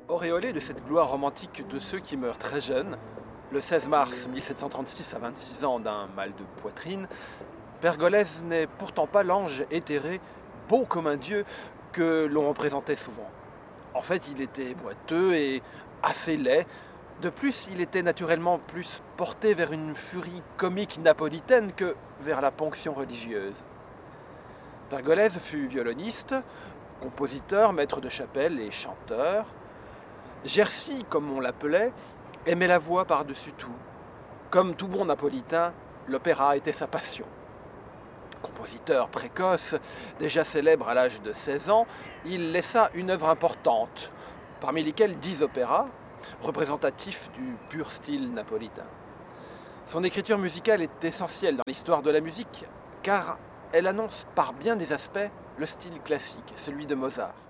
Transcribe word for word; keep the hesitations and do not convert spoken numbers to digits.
Auréolé de cette gloire romantique de ceux qui meurent très jeunes, le seize mars mille sept cent trente-six à vingt-six ans d'un mal de poitrine, Pergolèse n'est pourtant pas l'ange éthéré, beau comme un dieu, que l'on représentait souvent. En fait, il était boiteux et assez laid. De plus, il était naturellement plus porté vers une furie comique napolitaine que vers la ponction religieuse. Pergolèse fut violoniste, compositeur, maître de chapelle et chanteur. Jerzy, comme on l'appelait, aimait la voix par-dessus tout. Comme tout bon napolitain, l'opéra était sa passion. Compositeur précoce, déjà célèbre à l'âge de seize ans, il laissa une œuvre importante, parmi lesquelles dix opéras, représentatifs du pur style napolitain. Son écriture musicale est essentielle dans l'histoire de la musique, car elle annonce par bien des aspects le style classique, celui de Mozart.